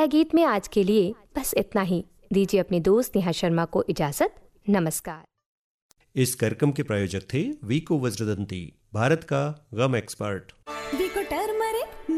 गीत में आज के लिए बस इतना ही। दीजिए अपने दोस्त नेहा शर्मा को इजाजत। नमस्कार। इस कार्यक्रम के प्रायोजक थे वीको वज्रदंती, भारत का गम एक्सपर्ट। वीको टर्म